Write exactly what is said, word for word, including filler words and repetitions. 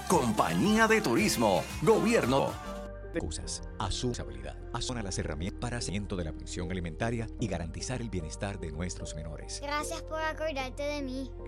Compañía de Turismo, Gobierno. Excusas. A su responsabilidad. Asona las herramientas para seguimiento de la pensión alimentaria y garantizar el bienestar de nuestros menores. Gracias por acordarte de mí.